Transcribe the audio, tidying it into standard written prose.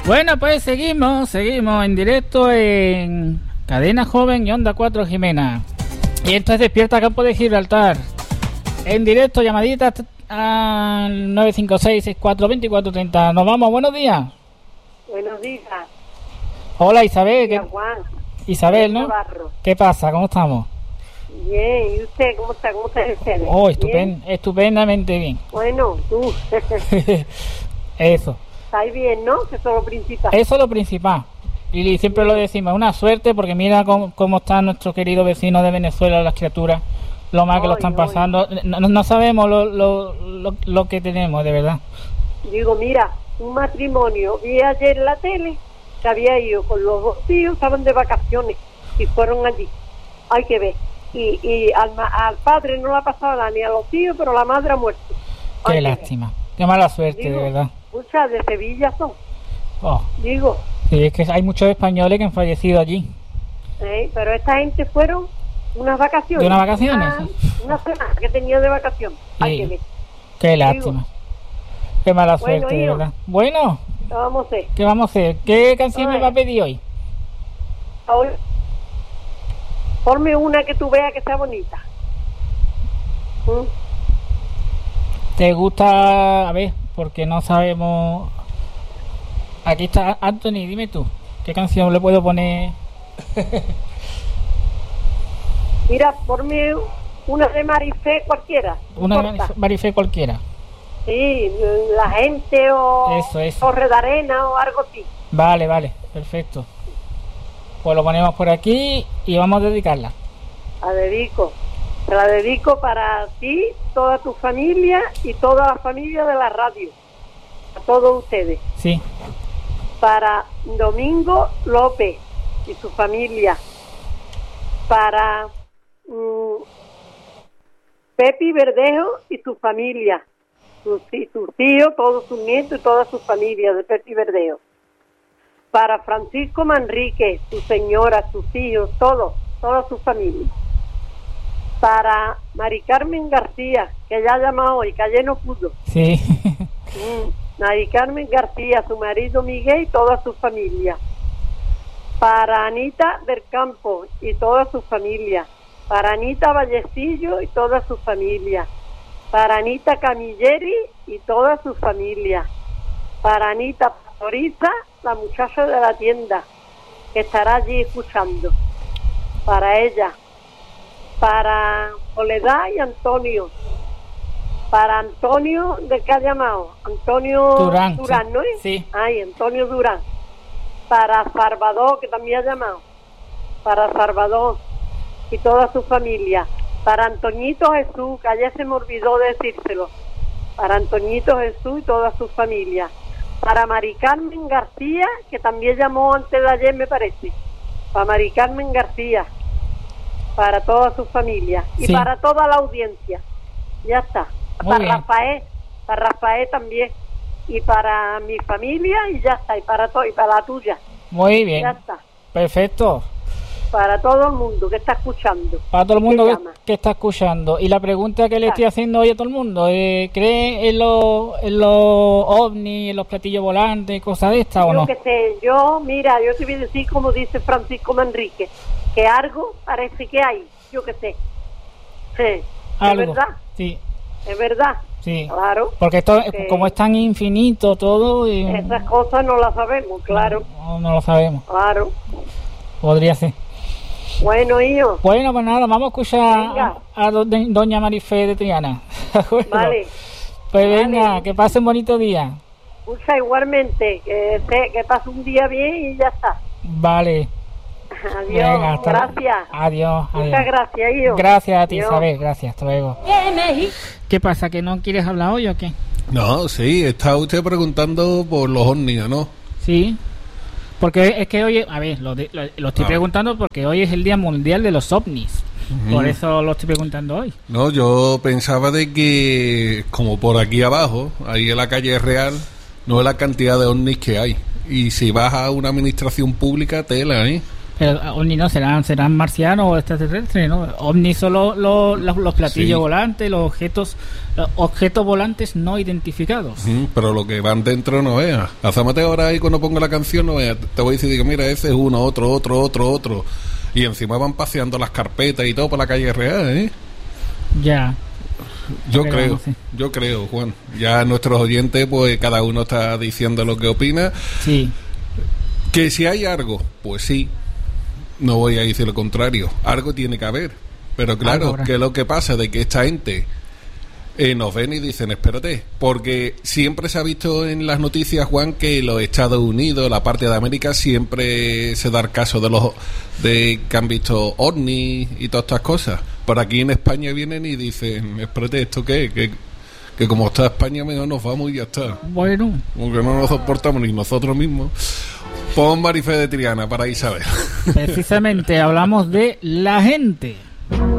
Bueno, pues seguimos en directo en Cadena Joven y Onda 4 Jimena. Y esto es Despierta Campo de Gibraltar. En directo, llamaditas al 956-642430. Nos vamos, buenos días. Buenos días. Hola Isabel. Hola, Juan. Isabel, ¿no? Navarro. ¿Qué pasa? ¿Cómo estamos? Bien, ¿y usted cómo está? ¿Cómo está usted? Oh, estupendamente bien. Bueno, tú. Eso. Estáis bien, ¿no? Que eso es lo principal. Eso es lo principal. Y siempre lo decimos, una suerte, porque mira cómo está nuestro querido vecino de Venezuela, las criaturas, lo mal que lo están pasando. No sabemos lo que tenemos, de verdad. Digo, mira, un matrimonio, vi ayer en la tele que había ido con los dos tíos, estaban de vacaciones y fueron allí. Hay que ver. Y al padre no le ha pasado nada, ni a los tíos, pero la madre ha muerto. Qué lástima, qué mala suerte, digo, de verdad. Muchas de Sevilla son. Oh. Digo. Sí, es que hay muchos españoles que han fallecido allí. Pero esta gente fueron unas vacaciones. ¿De unas vacaciones? Una semana que tenía de vacaciones. Hay que ver. Qué lástima. Digo. Qué mala suerte, de verdad. Bueno. ¿Qué vamos a hacer? ¿Qué vamos a hacer? ¿Qué canción me va a pedir hoy? Hoy. Ponme una que tú veas que sea bonita. ¿Te gusta? A ver, porque no sabemos. Aquí está Anthony, dime tú, ¿qué canción le puedo poner? Mira, ponme una de Marifé cualquiera. Una de Marifé cualquiera. Sí, La Gente o Torre de Arena o algo así. Vale, perfecto. Pues lo ponemos por aquí y vamos a dedicarla. Te la dedico para ti, toda tu familia y toda la familia de la radio. A todos ustedes. Sí. Para Domingo López y su familia. Para Pepi Verdejo y su familia. Sus tíos, todos sus nietos y toda su familia de Pepi Verdejo. Para Francisco Manrique, su señora, sus hijos, toda su familia. Para Mari Carmen García, que ya ha llamado hoy, que ayer no pudo. Sí. Mari Carmen García, su marido Miguel y toda su familia. Para Anita del Campo y toda su familia. Para Anita Vallecillo y toda su familia. Para Anita Camilleri y toda su familia. Para Anita Pastoriza, la muchacha de la tienda, que estará allí escuchando. Para ella. Para Soledad y Antonio. Para Antonio, ¿de qué ha llamado? Antonio Durán, ¿no es? Sí. Ay, Antonio Durán. Para Salvador, que también ha llamado. Para Salvador y toda su familia. Para Antoñito Jesús, que ayer se me olvidó decírselo. Para Antoñito Jesús y toda su familia. Para Mari Carmen García, que también llamó antes de ayer, me parece. Para Mari Carmen García. Para toda su familia. Y para toda la audiencia. Ya está. Para Rafael también. Y para mi familia y ya está. Y para la tuya. Muy bien. Ya está. Perfecto. Para todo el mundo que está escuchando. Para todo el mundo que está escuchando. Y la pregunta que le estoy haciendo hoy a todo el mundo, ¿cree en los ovnis, en los platillos volantes, cosas de estas o no? Yo que sé, mira, yo te voy a decir como dice Francisco Manrique, que algo parece que hay, yo que sé. ¿Es verdad? Sí. ¿Es verdad? Sí. Claro. Porque esto, como es tan infinito todo... esas cosas no las sabemos, claro. No lo sabemos. Claro. Podría ser. Bueno, hijo. Bueno, pues nada, vamos a escuchar a doña Marifé de Triana. Bueno, vale. Pues venga, que pase un bonito día. Escucha, igualmente, que pase un día bien y ya está. Vale. Adiós, venga, gracias. Adiós. Muchas gracias, hijo. Gracias a ti, Isabel, gracias, hasta luego. ¿Qué pasa, que no quieres hablar hoy o qué? No, sí, está usted preguntando por los ovnis, ¿no? Sí. Porque es que hoy, a ver, lo estoy preguntando porque hoy es el Día Mundial de los OVNIs. Por eso lo estoy preguntando hoy. No, yo pensaba de que, como por aquí abajo, ahí en la calle Real, no es la cantidad de ovnis que hay. Y si vas a una administración pública, tela, ¿eh? Pero ovni no, serán marcianos o extraterrestres, ¿no? Ovni son los platillos volantes, los objetos volantes no identificados. Pero lo que van dentro no veas. Azómate ahora ahí cuando pongo la canción, no veas. Te voy a decir, digo, mira, ese es uno, otro. Y encima van paseando las carpetas y todo por la calle real, ¿eh? Ya. Yo creo, Juan. Ya nuestros oyentes, pues cada uno está diciendo lo que opina. Sí. Que si hay algo, pues sí. No voy a decir lo contrario. Algo tiene que haber. Pero claro, ¿qué es lo que pasa? De que esta gente nos ven y dicen, espérate. Porque siempre se ha visto en las noticias, Juan, que los Estados Unidos, la parte de América, siempre se da el caso de que han visto ovnis y todas estas cosas. Por aquí en España vienen y dicen, espérate, ¿esto qué? Que como está España, mejor nos vamos y ya está. Bueno. Porque no nos soportamos ni nosotros mismos. Pon Marifé de Triana para Isabel. Precisamente hablamos de la gente.